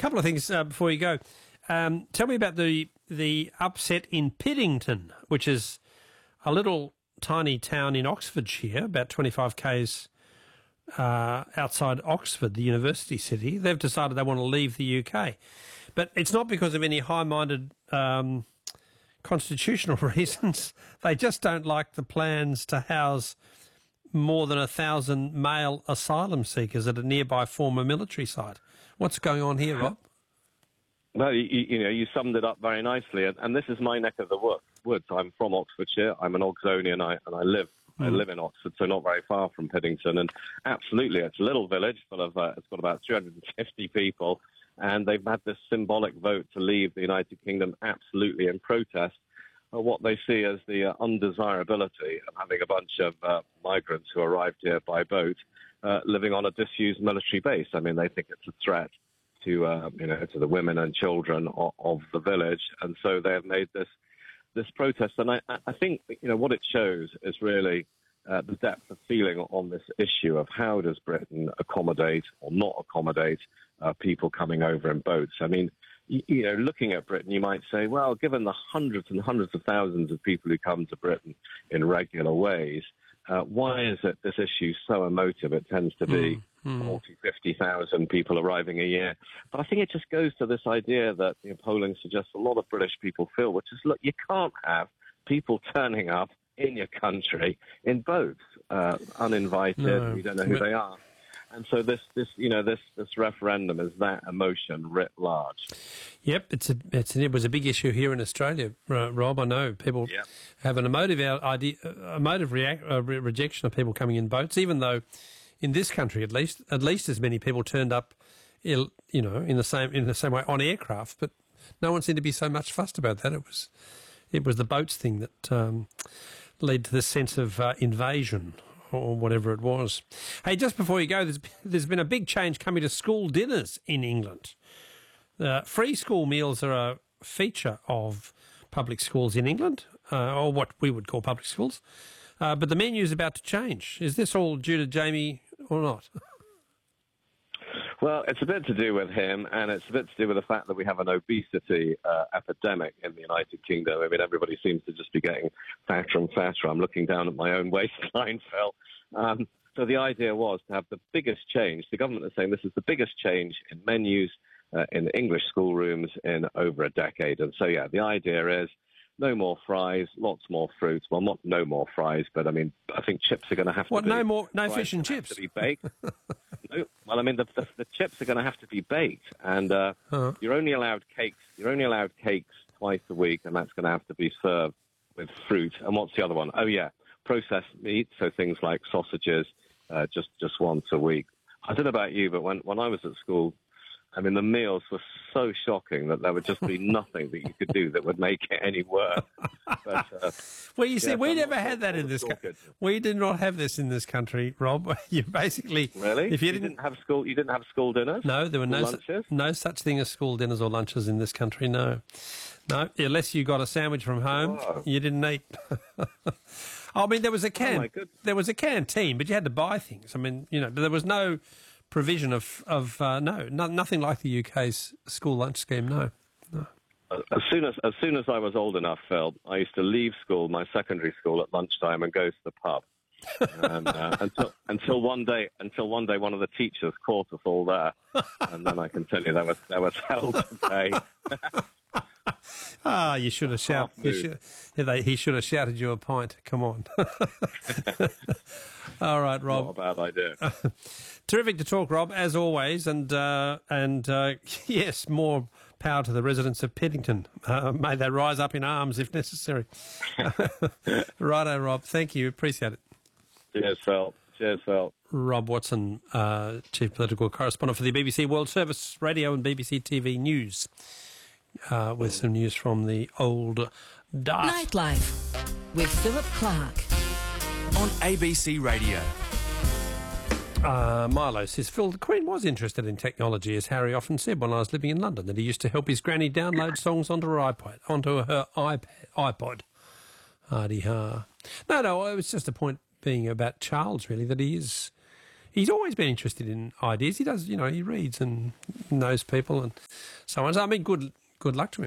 couple of things before you go. Tell me about the upset in Piddington, which is a little tiny town in Oxfordshire, about 25 k's outside Oxford, the university city. They've decided they want to leave the UK. But it's not because of any high-minded constitutional reasons. They just don't like the plans to house more than 1,000 male asylum seekers at a nearby former military site. What's going on here, Rob? No, you summed it up very nicely, and this is my neck of the woods. I'm from Oxfordshire. I'm an Oxonian, and I live in Oxford, so not very far from Piddington. And absolutely, it's a little village full of it's got about 350 people, and they've had this symbolic vote to leave the United Kingdom absolutely in protest of what they see as the undesirability of having a bunch of migrants who arrived here by boat living on a disused military base. I mean, they think it's a threat to to the women and children of the village, and so they have made this protest. And I think what it shows is really the depth of feeling on this issue of how does Britain accommodate or not accommodate people coming over in boats. I mean, looking at Britain, you might say, well, given the hundreds and hundreds of thousands of people who come to Britain in regular ways, why is it this issue so emotive? It tends to be 40, 50,000 people arriving a year. But I think it just goes to this idea that polling suggests a lot of British people feel, which is, look, you can't have people turning up in your country in boats, uninvited. No, you don't know who they are. And so this referendum is that emotion writ large. Yep, it was a big issue here in Australia, Rob. I know people have an emotive rejection of people coming in boats, even though in this country at least as many people turned up, in the same way on aircraft. But no one seemed to be so much fussed about that. It was the boats thing that led to this sense of invasion, or whatever it was. Hey, just before you go, there's been a big change coming to school dinners in England. Free school meals are a feature of public schools in England, or what we would call public schools. But the menu is about to change. Is this all due to Jamie or not? Well, it's a bit to do with him, and it's a bit to do with the fact that we have an obesity epidemic in the United Kingdom. I mean, everybody seems to just be getting fatter and fatter. I'm looking down at my own waistline, Phil. So the idea was to have the biggest change. The government is saying this is the biggest change in menus in English schoolrooms in over a decade. And so, the idea is no more fries, lots more fruit. Well, not no more fries, but I mean, I think chips are going to have to be... no fish and chips? To be baked. No, well, I mean, the chips are going to have to be baked, and you're only allowed cakes. You're only allowed cakes twice a week, and that's going to have to be served with fruit. And what's the other one? Oh, yeah, processed meat, so things like sausages, just once a week. I don't know about you, but when I was at school, I mean, the meals were so shocking that there would just be nothing that you could do that would make it any worse. But, well, you see, we never had that in this country. We did not have this in this country, Rob. You basically... Really? If you didn't have school dinners? No, there were no such thing as school dinners or lunches in this country, no. No, unless you got a sandwich from home, you didn't eat. I mean, there was a canteen, but you had to buy things. I mean, there was no provision of nothing like the UK's school lunch scheme. No. As soon as I was old enough, Phil, I used to leave school, my secondary school, at lunchtime and go to the pub. And, until one day, one of the teachers caught us all there, and then I can tell you there was hell to pay. You should have shouted. He should have shouted you a pint. Come on. All right, Rob. Not a bad idea. Terrific to talk, Rob, as always, and yes, more power to the residents of Piddington. May they rise up in arms if necessary. Righto, Rob. Thank you. Appreciate it. Cheers, Phil. Rob Watson, Chief Political Correspondent for the BBC World Service Radio and BBC TV News, with some news from the old dark. Nightlife with Philip Clark on ABC Radio. Milo says, Phil, the Queen was interested in technology, as Harry often said when I was living in London, that he used to help his granny download songs onto her iPod. Hardy-ha. No, it was just a point being about Charles, really, that he is He's always been interested in ideas. He does, he reads and knows people and so on. So, I mean, good luck to him.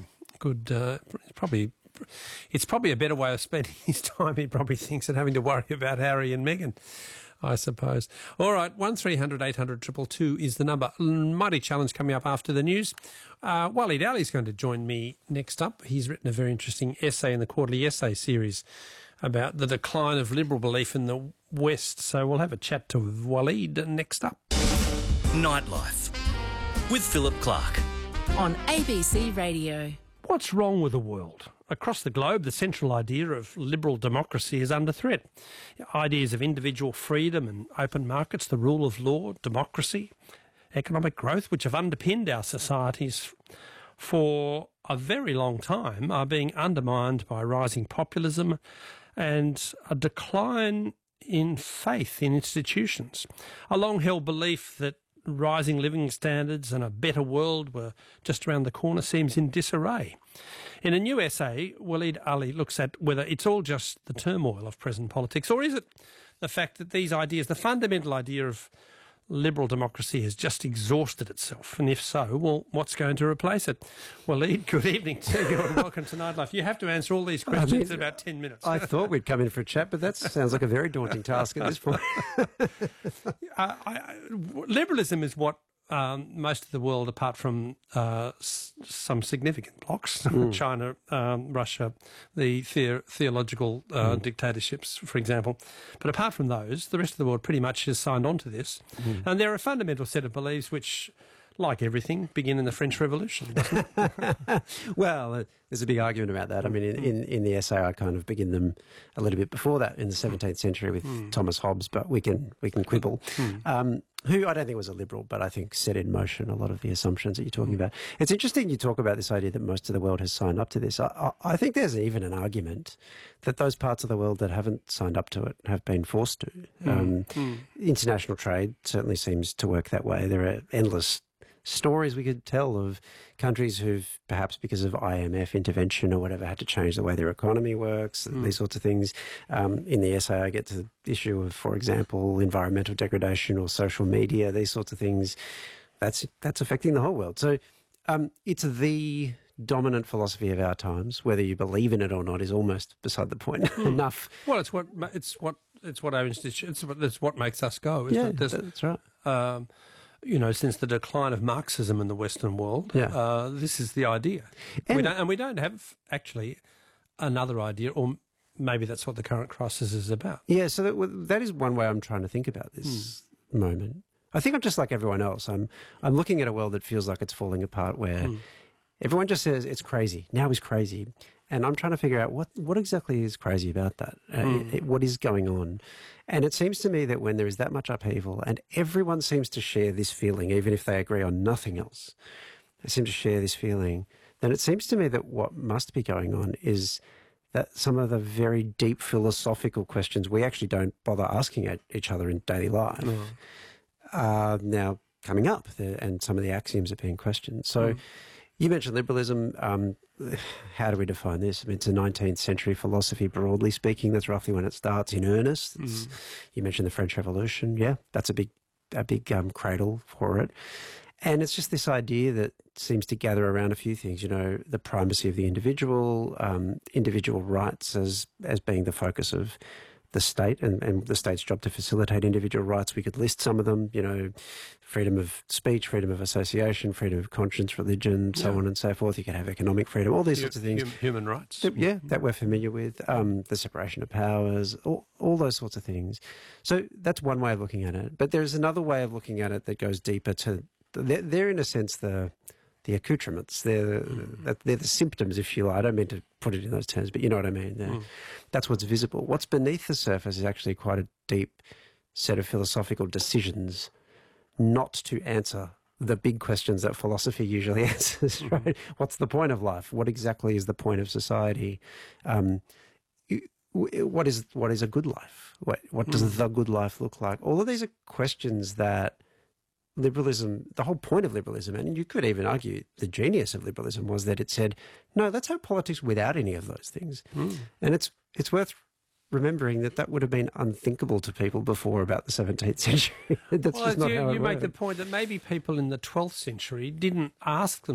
It's probably a better way of spending his time, he probably thinks, than having to worry about Harry and Meghan, I suppose. All right, 1300 800 222 is the number. Mighty challenge coming up after the news. Waleed Aly's going to join me next up. He's written a very interesting essay in the Quarterly Essay series about the decline of liberal belief in the West. So we'll have a chat to Waleed next up. Nightlife with Philip Clark. On ABC Radio. What's wrong with the world? Across the globe, the central idea of liberal democracy is under threat. Ideas of individual freedom and open markets, the rule of law, democracy, economic growth, which have underpinned our societies for a very long time, are being undermined by rising populism and a decline in faith in institutions. A long-held belief that rising living standards and a better world were just around the corner seems in disarray. In a new essay, Waleed Aly looks at whether it's all just the turmoil of present politics, or is it the fact that these ideas, the fundamental idea of liberal democracy, has just exhausted itself? And if so, well, what's going to replace it? Waleed, good evening to you and welcome to Nightlife. You have to answer all these questions in about 10 minutes. I thought we'd come in for a chat, but that sounds like a very daunting task at this point. Liberalism is what most of the world, apart from some significant blocs, China, Russia, the theological dictatorships, for example. But apart from those, the rest of the world pretty much has signed on to this. And there are a fundamental set of beliefs which, like everything, begin in the French Revolution, doesn't it? Well, there's a big argument about that. I mean, in the essay, I kind of begin them a little bit before that, in the 17th century with Thomas Hobbes, but we can quibble. Who I don't think was a liberal, but I think set in motion a lot of the assumptions that you're talking about. It's interesting you talk about this idea that most of the world has signed up to this. I think there's even an argument that those parts of the world that haven't signed up to it have been forced to. International trade certainly seems to work that way. There are endless stories we could tell of countries who've, perhaps because of IMF intervention or whatever, had to change the way their economy works, these sorts of things. In the essay, I get to the issue of, for example, environmental degradation or social media, these sorts of things. That's affecting the whole world. So it's the dominant philosophy of our times. Whether you believe in it or not is almost beside the point. Enough. Well, it's what our institution. It's what makes us go. Isn't it? That's right. Since the decline of Marxism in the Western world, this is the idea. And we don't have actually another idea, or maybe that's what the current crisis is about. Yeah, so that is one way I'm trying to think about this moment. I think I'm just like everyone else. I'm looking at a world that feels like it's falling apart, where everyone just says it's crazy. Now is crazy. And I'm trying to figure out what exactly is crazy about that. What is going on? And it seems to me that when there is that much upheaval and everyone seems to share this feeling, even if they agree on nothing else, they seem to share this feeling, then it seems to me that what must be going on is that some of the very deep philosophical questions we actually don't bother asking at each other in daily life are now coming up, and some of the axioms are being questioned. So you mentioned liberalism. How do we define this? I mean, it's a 19th century philosophy, broadly speaking. That's roughly when it starts in earnest. You mentioned the French Revolution. Yeah, that's a big cradle for it. And it's just this idea that seems to gather around a few things, the primacy of the individual, individual rights as being the focus of the state and the state's job to facilitate individual rights. We could list some of them, freedom of speech, freedom of association, freedom of conscience, religion, so on and so forth. You could have economic freedom, all these sorts of things. Human rights. That we're familiar with. The separation of powers, all those sorts of things. So that's one way of looking at it. But there's another way of looking at it that goes deeper to, they're in a sense the accoutrements. They're the symptoms, if you like. I don't mean to put it in those terms, but you know what I mean. That's what's visible. What's beneath the surface is actually quite a deep set of philosophical decisions not to answer the big questions that philosophy usually answers, right? What's the point of life? What exactly is the point of society? What is a good life? What does the good life look like? All of these are questions that liberalism, the whole point of liberalism, and you could even argue the genius of liberalism was that it said, no, let's have politics without any of those things. And it's worth remembering that would have been unthinkable to people before about the 17th century. That's Well, just not how it you make worked. the point that maybe people in the 12th century didn't ask